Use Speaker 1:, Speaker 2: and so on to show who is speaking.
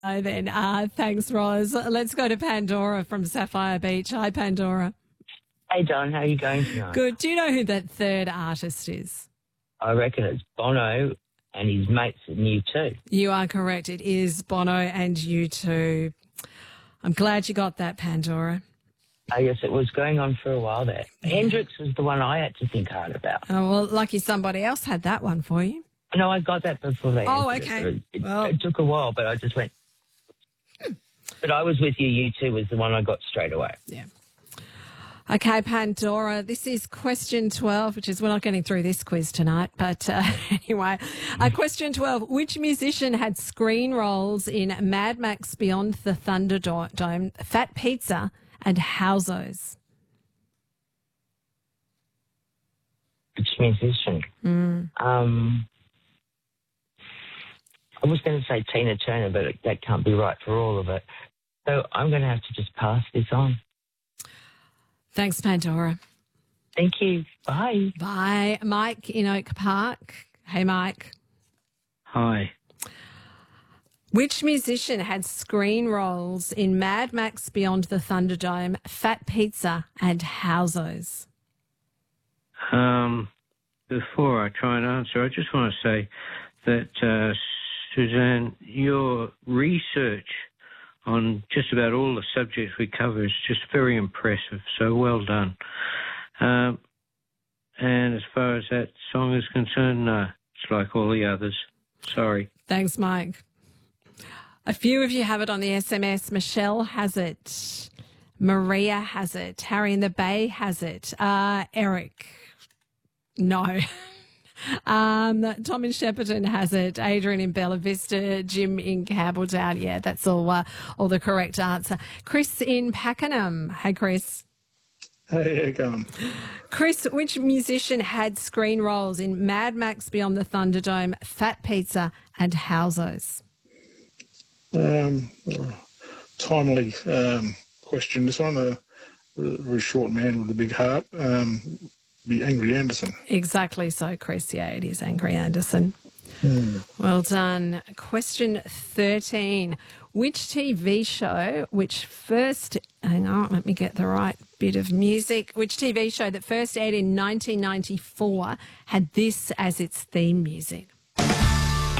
Speaker 1: Oh, then, thanks, Roz. Let's go to Pandora from Sapphire Beach. Hi, Pandora.
Speaker 2: Hey, Don, how are you going tonight?
Speaker 1: Good. Do you know who that third artist is?
Speaker 2: I reckon it's Bono and his mates at U2.
Speaker 1: You are correct. It is Bono and U2. I'm glad you got that, Pandora.
Speaker 2: I guess it was going on for a while there. Hendrix was the one I had to think hard about.
Speaker 1: Oh, well, lucky somebody else had that one for you.
Speaker 2: No, I got that before they
Speaker 1: Oh,
Speaker 2: answered
Speaker 1: okay.
Speaker 2: It took a while, but I just went. But I was with you. U2 was the one I got straight away.
Speaker 1: Yeah. Okay, Pandora, this is question 12, which is, we're not getting through this quiz tonight, but anyway. Question 12, which musician had screen roles in Mad Max Beyond the Thunderdome, Fat Pizza and Howzos?
Speaker 2: Which musician? I was going to say Tina Turner, but that can't be right for all of it. So I'm going to have to just pass this on.
Speaker 1: Thanks, Pandora.
Speaker 2: Thank you. Bye.
Speaker 1: Bye. Mike in Oak Park. Hey, Mike.
Speaker 3: Hi.
Speaker 1: Which musician had screen roles in Mad Max Beyond the Thunderdome, Fat Pizza and Howzos?
Speaker 3: Before I try and answer, I just want to say that, Suzanne, your research on just about all the subjects we cover is just very impressive. So well done. And as far as that song is concerned, no, it's like all the others. Sorry.
Speaker 1: Thanks, Mike. A few of you have it on the SMS. Michelle has it. Maria has it. Harry in the Bay has it. Eric. No. Tom in Shepparton has it. Adrian in Bella Vista. Jim in Campbelltown. Yeah, that's all the correct answer. Chris in Pakenham. Hey, Chris.
Speaker 4: Hey, how you going?
Speaker 1: Chris, which musician had screen roles in Mad Max Beyond the Thunderdome, Fat Pizza and Howzos?
Speaker 4: Timely question. This one, a very short man with a big heart. Be Angry Anderson.
Speaker 1: Exactly so, Chris. Yeah, it is Angry Anderson. Well done. Question 13. Which TV show, hang on, let me get the right bit of music. Which TV show that first aired in 1994 had this as its theme music?